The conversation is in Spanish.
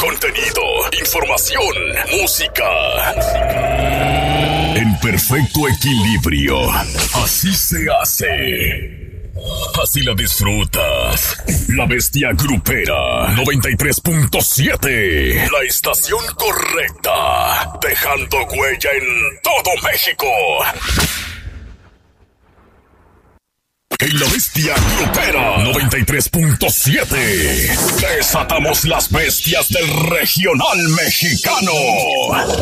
contenido, información, música. En perfecto equilibrio. Así se hace. Así la disfrutas. La Bestia Grupera 93.7. La estación correcta. Dejando huella en todo México. En La Bestia Grupera 93.7. Desatamos las bestias del regional mexicano.